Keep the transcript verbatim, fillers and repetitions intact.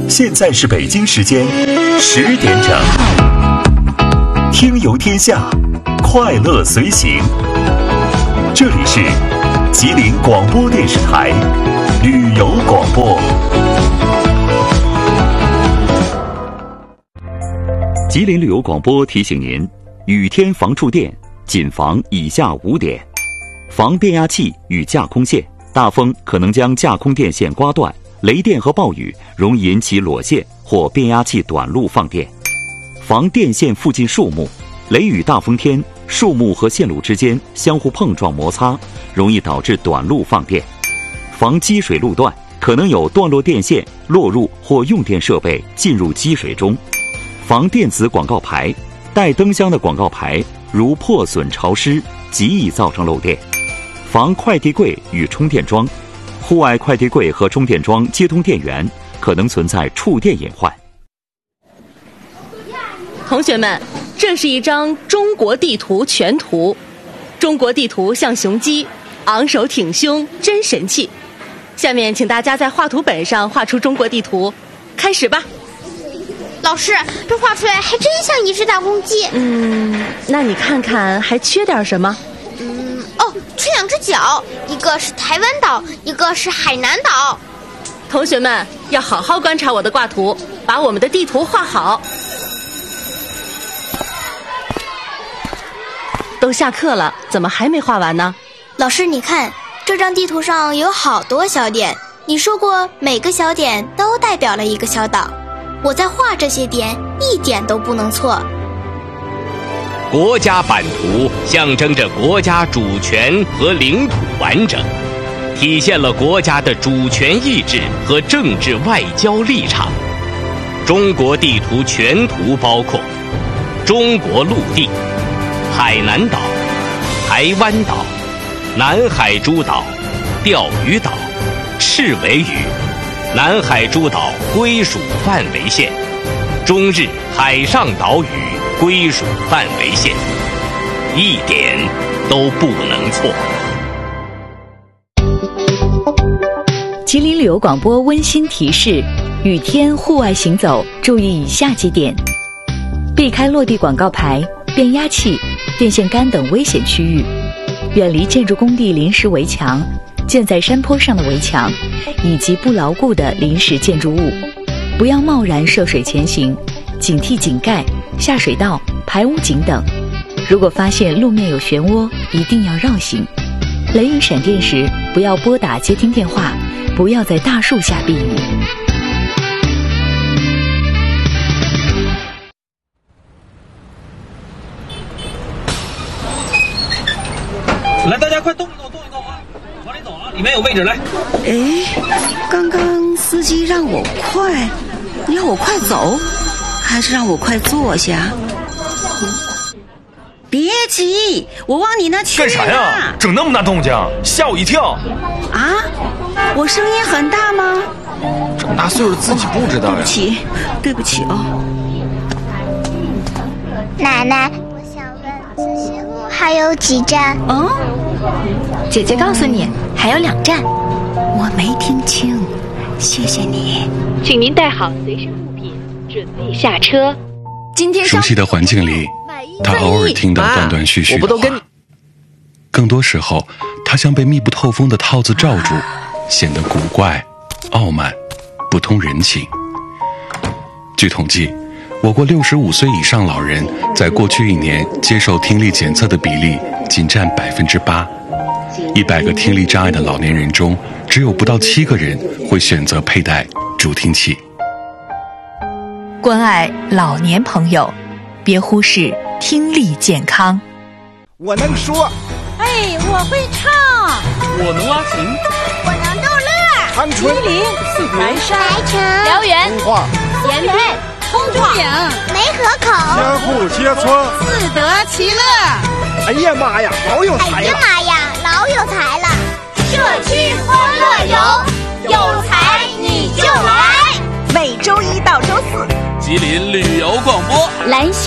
现在是北京时间十点整，听游天下，快乐随行。这里是吉林广播电视台旅游广播。吉林旅游广播提醒您：雨天防触电，谨防以下五点：防变压器与架空线，大风可能将架空电线刮断，雷电和暴雨容易引起裸线或变压器短路放电；防电线附近树木，雷雨大风天，树木和线路之间相互碰撞摩擦，容易导致短路放电；防积水路段，可能有断落电线落入或用电设备进入积水中；防电子广告牌，带灯箱的广告牌如破损潮湿，极易造成漏电；防快递柜与充电桩，户外快递柜和充电桩接通电源，可能存在触电隐患。 同学们，这是一张中国地图全图。中国地图像雄鸡，昂首挺胸，真神气。下面请大家在画图本上画出中国地图，开始吧。 老师，这画出来还真像一只大公鸡。 嗯，那你看看还缺点什么？ 嗯，哦，缺两只脚，一个是台湾岛，一个是海南岛。 同学们要好好观察我的挂图，把我们的地图画好。都下课了，怎么还没画完呢？ 老师，你看，这张地图上有好多小点，你说过每个小点都代表了一个小岛。我在画这些点，一点都不能错。 国家版图象征着国家主权和领土完整，体现了国家的主权意志和政治外交立场。中国地图全图包括中国陆地、海南岛、台湾岛、南海诸岛、钓鱼岛、赤尾屿、南海诸岛归属范围线、中日海上岛屿归属范围线，一点都不能错。 吉林旅游广播温馨提示：雨天户外行走，注意以下几点：避开落地广告牌、变压器、电线杆等危险区域，远离建筑工地临时围墙、建在山坡上的围墙以及不牢固的临时建筑物，不要贸然涉水前行，警惕井盖、下水道、排污井等。如果发现路面有漩涡，一定要绕行。雷雨闪电时，不要拨打接听电话，不要在大树下避雨。 来，大家快动一动，动一动啊！往里走啊，里面有位置，来。 哎，刚刚司机让我快，让我快走，还是让我快坐下？别急，我往你那去。 干啥呀？整那么大动静，吓我一跳！ 啊，我声音很大吗？ 这么大岁数自己不知道呀。 对不起，对不起哦。 奶奶，我想问自习路还有几站？ 嗯， 姐姐告诉你，还有两站。 我没听清，谢谢你。 请您带好随身物品，准备下车。 今天熟悉的环境里，他偶尔听到断断续续的话，更多时候他像被密不透风的套子罩住，显得古怪、傲慢、不通人情。据统计，我国六十五岁以上老人在过去一年接受听力检测的比例仅占百分之八，一百个听力障碍的老年人中，只有不到七个人会选择佩戴助听器。 关爱老年朋友，别忽视听力健康。 我能说， 哎，我会唱， 我能拉琴， 我能逗乐。 长春、 吉林、白山、 白城、 辽源、 通化、 延平、通化、 梅河口、 相互切磋， 自得其乐。 哎呀妈呀，老有才了！ 哎呀妈呀，老有才了！ 社区欢乐游，有才你就来。 每周一到周四， 吉林旅游广播， 兰溪